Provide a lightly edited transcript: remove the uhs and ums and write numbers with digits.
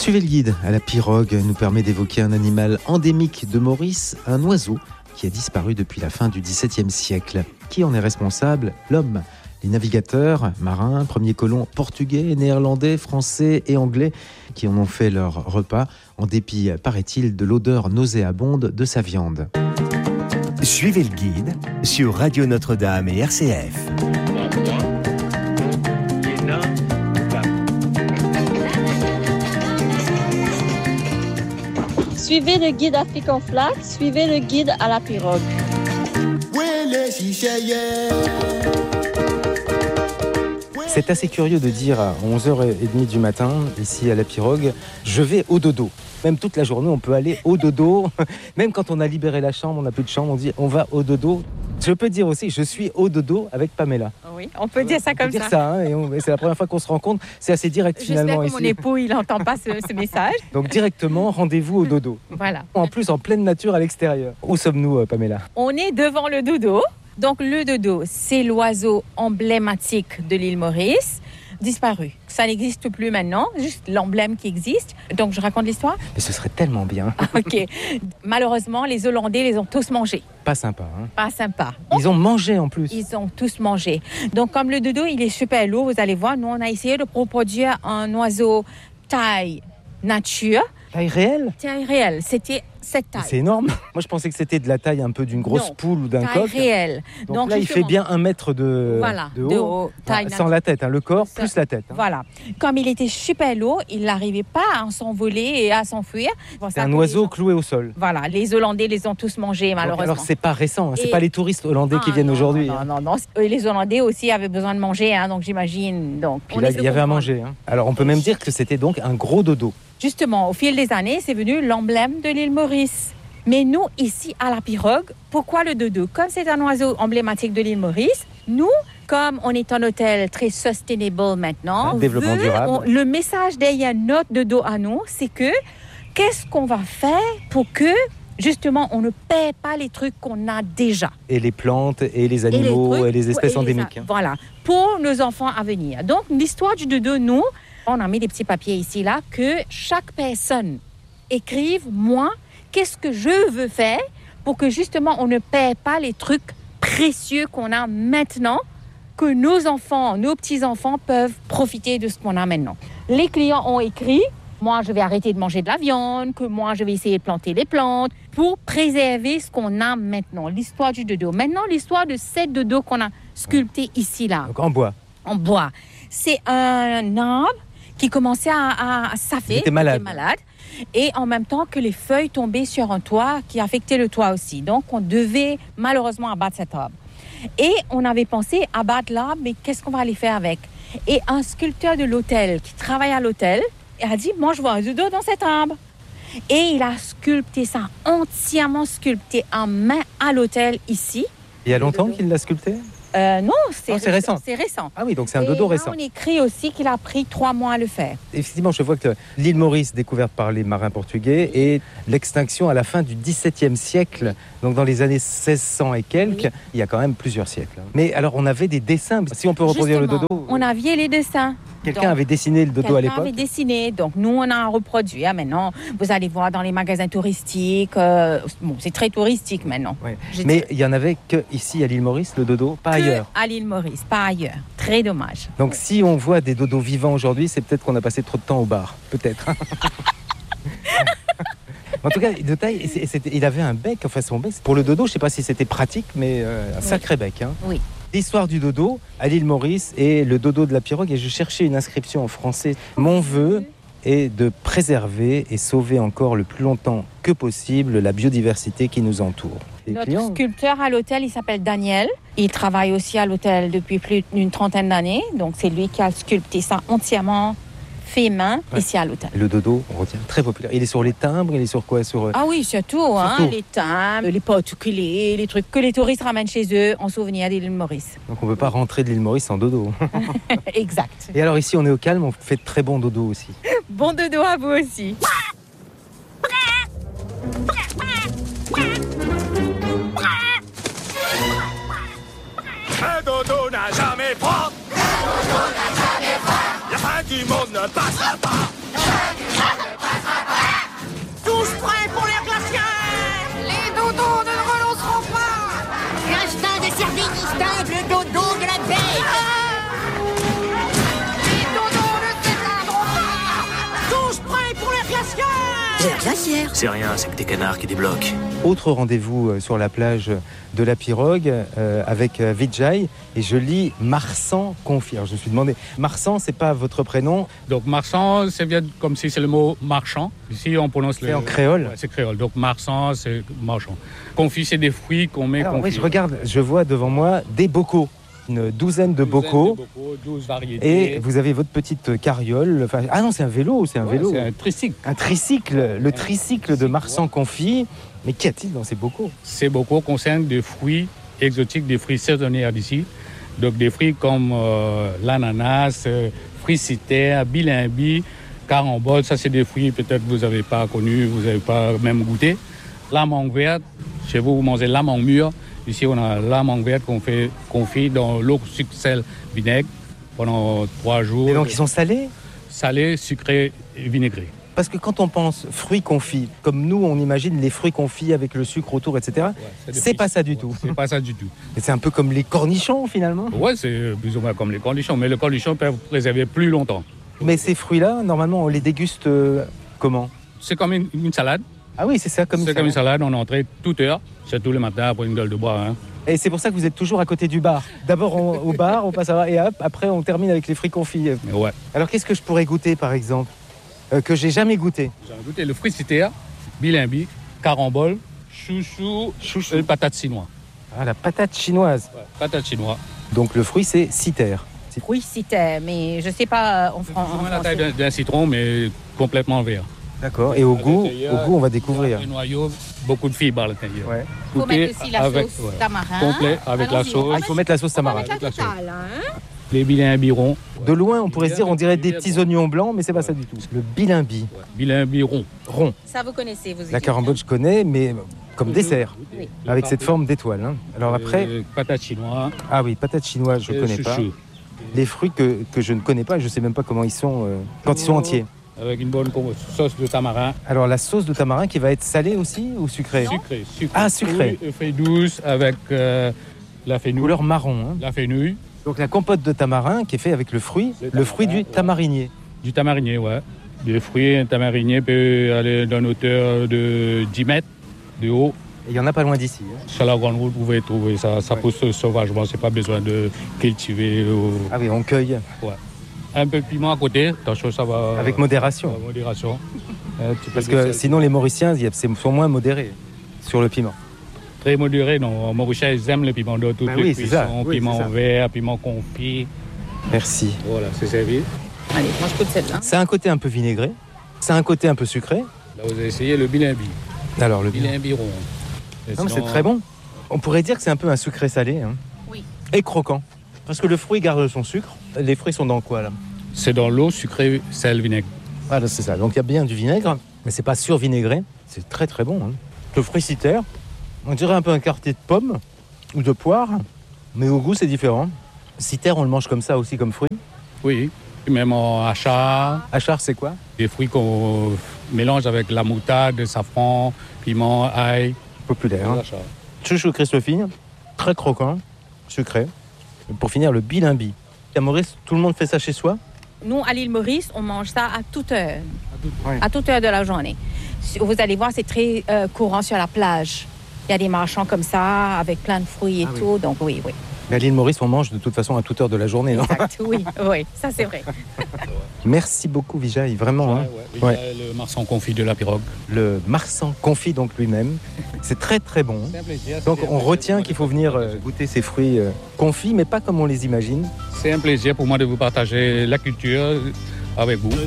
Suivez le guide à la pirogue nous permet d'évoquer un animal endémique de Maurice, un oiseau qui a disparu depuis la fin du XVIIe siècle. Qui en est responsable ? L'homme. Les navigateurs, marins, premiers colons portugais, néerlandais, français et anglais qui en ont fait leur repas, en dépit, paraît-il, de l'odeur nauséabonde de sa viande. Suivez le guide sur Radio Notre-Dame et RCF. Suivez le guide Afrique en flac, suivez le guide à la pirogue. C'est assez curieux de dire à 11h30 du matin, ici à la pirogue, je vais au dodo. Même toute la journée, on peut aller au dodo. Même quand on a libéré la chambre, on n'a plus de chambre, on dit on va au dodo. Je peux dire aussi, je suis au dodo avec Pamela. Oui, on peut dire ça comme ça. Ça et c'est la première fois qu'on se rencontre. C'est assez direct finalement. J'espère que mon époux, il n'entend pas ce message. Donc directement, rendez-vous au dodo. Voilà. En plus, en pleine nature à l'extérieur. Où sommes-nous, Pamela ? On est devant le dodo. Donc le dodo, c'est l'oiseau emblématique de l'île Maurice, disparu. Ça n'existe plus maintenant, juste l'emblème qui existe. Donc je raconte l'histoire ? Mais ce serait tellement bien. Ok. Malheureusement, les Hollandais les ont tous mangés. Pas sympa, hein ? Pas sympa. Ils ont mangé en plus. Ils ont tous mangé. Donc comme le dodo, il est super lourd, vous allez voir, nous on a essayé de reproduire un oiseau taille nature. Taille réelle ? Taille réelle, c'était cette taille. C'est énorme. Moi, je pensais que c'était de la taille un peu d'une grosse poule ou d'un taille coq. Réelle. Donc là, il fait bien 1 mètre de haut. Taille sans la tête, hein, le corps ça, plus la tête. Hein. Voilà. Comme il était super lourd, il n'arrivait pas à s'envoler et à s'enfuir. C'est un oiseau cloué au sol. Voilà. Les Hollandais les ont tous mangés, malheureusement. Donc, alors, c'est pas récent. Hein. C'est pas les touristes hollandais qui viennent aujourd'hui. Non. Les Hollandais aussi avaient besoin de manger, hein, donc j'imagine. Donc, puis là, il y avait à manger. Hein. Alors, on peut même dire que c'était donc un gros dodo. Justement, au fil des années, c'est devenu l'emblème de l'île Maurice. Mais nous, ici, à la pirogue, pourquoi le dodo ? Comme c'est un oiseau emblématique de l'île Maurice, nous, comme on est un hôtel très sustainable maintenant, développement durable. Le message derrière notre dodo à nous, c'est que qu'est-ce qu'on va faire pour que, justement, on ne perd pas les trucs qu'on a déjà. Et les plantes, et les animaux, et les espèces endémiques. Voilà, pour nos enfants à venir. Donc, l'histoire du dodo, nous, on a mis des petits papiers ici, là, que chaque personne écrive, moi, qu'est-ce que je veux faire pour que justement on ne perd pas les trucs précieux qu'on a maintenant, que nos enfants, nos petits-enfants peuvent profiter de ce qu'on a maintenant. Les clients ont écrit, moi je vais arrêter de manger de la viande, que moi je vais essayer de planter les plantes pour préserver ce qu'on a maintenant. L'histoire du dodo. Maintenant, l'histoire de cette dodo qu'on a sculpté ici, là. Donc en bois. En bois. C'est un arbre qui commençait à s'affaler. Il était malade. Et en même temps que les feuilles tombaient sur un toit qui affectait le toit aussi. Donc, on devait malheureusement abattre cet arbre. Et on avait pensé abattre l'arbre, mais qu'est-ce qu'on va aller faire avec ? Et un sculpteur de l'hôtel qui travaille à l'hôtel a dit, moi, je vois un dodo dans cet arbre. Et il a sculpté ça, entièrement sculpté en main à l'hôtel ici. Il y a longtemps qu'il l'a sculpté ? Non, c'est récent. C'est récent. Ah oui, donc c'est un dodo récent. On écrit aussi qu'il a pris 3 mois à le faire. Effectivement, je vois que l'île Maurice, découverte par les marins portugais, et l'extinction à la fin du XVIIe siècle, donc dans les années 1600 et quelques, il y a quand même plusieurs siècles. Mais alors, on avait des dessins. Si on peut reproduire le dodo... On avait les dessins. Quelqu'un avait dessiné le dodo à l'époque. Quelqu'un avait dessiné, donc nous on a reproduit. Maintenant, vous allez voir dans les magasins touristiques, c'est très touristique maintenant. Ouais. Mais il n'y en avait qu'ici à l'île Maurice, le dodo, pas ailleurs. À l'île Maurice, pas ailleurs. Très dommage. Donc si on voit des dodos vivants aujourd'hui, c'est peut-être qu'on a passé trop de temps au bar. Peut-être. En tout cas, de taille, il avait un bec, enfin son bec. Pour le dodo, je ne sais pas si c'était pratique, mais un sacré bec. Hein. Oui. L'histoire du dodo à l'île Maurice et le dodo de la pirogue. Et je cherchais une inscription en français. Mon vœu est de préserver et sauver encore le plus longtemps que possible la biodiversité qui nous entoure. Notre sculpteur à l'hôtel, il s'appelle Daniel. Il travaille aussi à l'hôtel depuis plus d'une 30aine d'années. Donc c'est lui qui a sculpté ça entièrement fait main ici à l'hôtel. Le dodo, on retient, très populaire. Il est sur les timbres, il est sur quoi ? Ah oui, surtout. Hein, les timbres, les particuliers, les trucs que les touristes ramènent chez eux en souvenir de l'île Maurice. Donc on ne peut pas rentrer de l'île Maurice sans dodo. Exact. Et alors ici, on est au calme, on fait de très bons dodo aussi. Bon dodo à vous aussi. Un dodo n'a jamais froid. La fin du monde ne passera pas. glaciaire. C'est rien, c'est que des canards qui débloquent. Autre rendez-vous sur la plage de la Pirogue avec Vijay. Et je lis Marsan confit. Alors je me suis demandé, Marsan, c'est pas votre prénom? Donc marsan, ça vient comme si c'est le mot marchand. Ici, on prononce le... C'est en créole? Ouais, c'est créole. Donc marsan, c'est marchand. Confit, c'est des fruits qu'on met Alors, confit. oui, je regarde, je vois devant moi des bocaux. Une douzaine de bocaux. 12 variétés. Et vous avez votre petite carriole. Enfin, ah non, c'est un vélo, c'est un vélo. C'est un tricycle. Un tricycle, le tricycle de Marsan confit. Mais qu'y a-t-il dans ces bocaux? Ces bocaux concernent des fruits exotiques, des fruits saisonniers d'ici. Donc des fruits comme l'ananas, fricitaire, bilimbi, carambole. Ça, c'est des fruits peut-être que vous n'avez pas connus, vous n'avez pas même goûté. La mangue verte, chez vous, vous mangez la mangue mûre. Ici, on a la mangue verte qu'on fait confit dans l'eau, sucre, sel, vinaigre pendant 3 jours. Et donc, ils sont salés? Salés, sucrés et vinaigrés. Parce que quand on pense fruits confits, comme nous, on imagine les fruits confits avec le sucre autour, etc. C'est pas ça du tout. C'est pas ça du tout. Et c'est un peu comme les cornichons, finalement. Ouais, c'est plus ou moins comme les cornichons, mais le cornichon peut préserver plus longtemps. Mais ces fruits-là, normalement, on les déguste comment? C'est comme une salade. Ah oui, c'est ça, comme C'est comme une salade, on entrée toute heure, c'est tous les matins après une gueule de bois. Hein. Et c'est pour ça que vous êtes toujours à côté du bar. D'abord au bar, on passe et hop, après on termine avec les fruits confits. Ouais. Alors qu'est-ce que je pourrais goûter, par exemple, que j'ai jamais goûté? J'ai goûté le fricitaire, bilimbi, carambole, chouchou et patate chinoise. Ah, la patate chinoise. Ouais, patate chinoise. Donc le fruit, c'est citer. Oui, c'était, mais je sais pas en C'est la taille d'un citron, mais complètement vert. D'accord. Et au goût, on va découvrir. Le noyau, beaucoup de fibres à l'intérieur. Ouais. Il faut mettre aussi la sauce tamarin. Complet avec la Allons-y, sauce. Ah, il faut mettre la sauce tamarin. Avec la totale, hein. Les bilimbi ronds. De loin, on pourrait se dire, on dirait des petits oignons blancs, mais c'est pas ça du tout. Le bilimbi, Ouais. Bilimbi rond. rond. Ça, vous connaissez, vous. La carambole, je connais, mais comme dessert, Oui. avec cette forme d'étoile. Hein. Alors après, Patate chinoise. ah oui, patate chinoise, je et connais pas. chouchou. Les fruits que je ne connais pas, je sais même pas comment ils sont quand ils sont entiers. Avec une bonne sauce de tamarin. Alors la sauce de tamarin qui va être salée aussi ou sucrée? Sucré. Ah, sucré. Oui, feuille douce avec la fenouil. Couleur marron. Hein. La fenouil. Donc la compote de tamarin qui est faite avec le fruit du tamarinier. Du tamarinier, ouais. Le fruit, un tamarinier peut aller d'une hauteur de 10 mètres de haut. Et il n'y en a pas loin d'ici. Hein. Sur la grande route, vous pouvez trouver ça. Ça pousse sauvagement, c'est pas besoin de cultiver. Ah oui, on cueille. Ouais. Un peu de piment à côté, attention, ça va. Avec modération. Avec modération. Parce que sinon les Mauriciens sont moins modérés sur le piment. Très modéré, non. Mauriciens, ils aiment le piment de toutes les cuissons. Oui, piment c'est ça. vert, piment confit. Merci. Voilà, c'est servi. Allez, moi je goûte celle-là. C'est un côté un peu vinaigré, c'est un côté un peu sucré. Là, vous avez essayé le bilimbi. Alors le Bilimbi rond. Et non, mais c'est sinon, très bon. On pourrait dire que c'est un peu un sucré salé. Hein. Oui. Et croquant. Parce que le fruit garde son sucre. Les fruits sont dans quoi là? C'est dans l'eau, sucré, sel, vinaigre. Ah, c'est ça. Donc il y a bien du vinaigre, mais c'est pas survinaigré. C'est très très bon. Hein. Le fruit citer, on dirait un peu un quartier de pomme ou de poire, mais au goût c'est différent. Citer, on le mange comme ça aussi comme fruit. Oui, même en achar. Achar, c'est quoi? Des fruits qu'on mélange avec la moutarde, le safran, piment, ail. Populaire. Hein. Achar. Chouchou Christophine, très croquant, sucré. Et pour finir, le bilimbi. À Maurice, tout le monde fait ça chez soi? Nous, à l'île Maurice, on mange ça à toute heure. Oui. À toute heure de la journée. Vous allez voir, c'est très courant sur la plage. Il y a des marchands comme ça, avec plein de fruits et Ah oui. tout. Donc oui. Mais à l'île Maurice, on mange de toute façon à toute heure de la journée. Non? Exact, oui, ça c'est vrai. Merci beaucoup, Vijay, vraiment. Hein. Ouais. Le marsan confit de la pirogue. Le Marsan confit donc lui-même. C'est très très bon. Hein. C'est un plaisir. Donc on retient qu'il faut venir goûter ces fruits confits, mais pas comme on les imagine. C'est un plaisir pour moi de vous partager la culture avec vous.